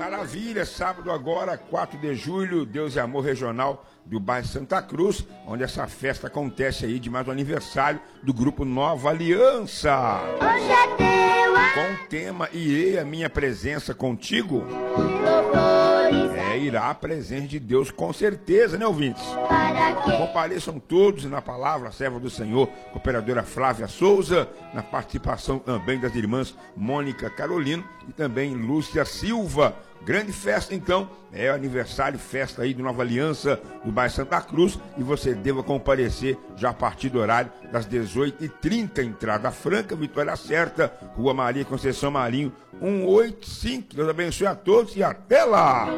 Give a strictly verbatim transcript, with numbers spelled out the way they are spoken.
Maravilha, sábado agora, quatro de julho, Deus e Amor Regional do bairro Santa Cruz, onde essa festa acontece aí de mais um aniversário do grupo Nova Aliança. Hoje é teu a... Com o tema E a minha presença contigo. louvores É, irá a presença de Deus com certeza, né, ouvintes? para que Compareçam todos na palavra, serva do Senhor, cooperadora Flávia Souza, na participação também das irmãs Mônica Carolino e também Lúcia Silva. Grande festa, então, é o aniversário, festa aí do Nova Aliança do bairro Santa Cruz, e você deva comparecer já a partir do horário das dezoito e trinta, entrada franca, Vitória Certa, Rua Maria Conceição Marinho, cento e oitenta e cinco. Deus abençoe a todos e até lá!